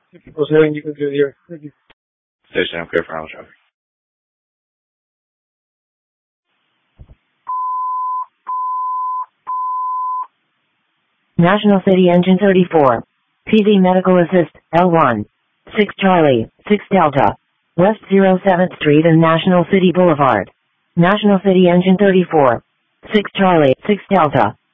6407, you can do here. Thank you. Station, I'm clear for Arnold traffic. National City Engine 34. PV Medical Assist, L1. 6 Charlie, 6 Delta. West 07th Street and National City Boulevard. National City Engine 34. 6 Charlie, 6 Delta.